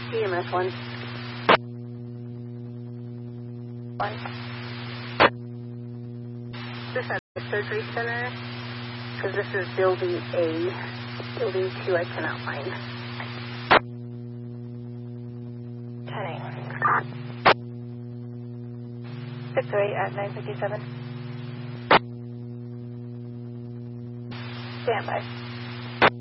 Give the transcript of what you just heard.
EMS 1. 1. This is the surgery center, because this is building A. Building 2 I cannot find. 10-8. 608 at 957. Stand by.